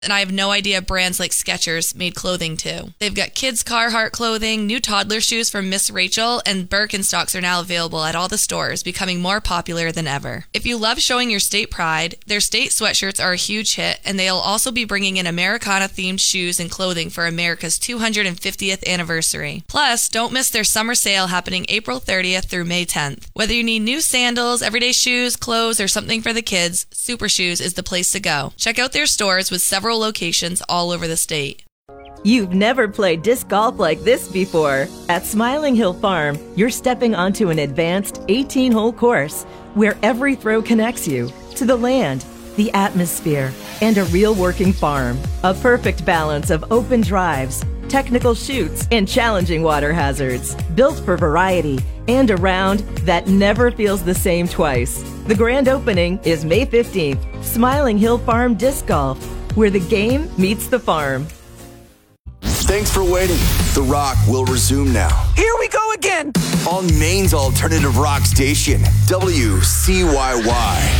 And I have no idea brands like Skechers made clothing too. They've got kids Carhartt clothing, new toddler shoes from Miss Rachel, and Birkenstocks are now available at all the stores, becoming more popular than ever. If you love showing your state pride, their state sweatshirts are a huge hit, and they'll also be bringing in Americana-themed shoes and clothing for America's 250th anniversary. Plus, don't miss their summer sale happening April 30th through May 10th. Whether you need new sandals, everyday shoes, clothes, or something for the kids, Super Shoes is the place to go. Check out their stores with several locations all over the state. You've never played disc golf like this before. At Smiling Hill Farm, you're stepping onto an advanced 18-hole course where every throw connects you to the land, the atmosphere, and a real working farm. A perfect balance of open drives, technical shoots, and challenging water hazards. Built for variety and a round that never feels the same twice. The grand opening is May 15th. Smiling Hill Farm Disc Golf, where the game meets the farm. Thanks for waiting. The Rock will resume now. Here we go again! On Maine's alternative rock station, WCYY.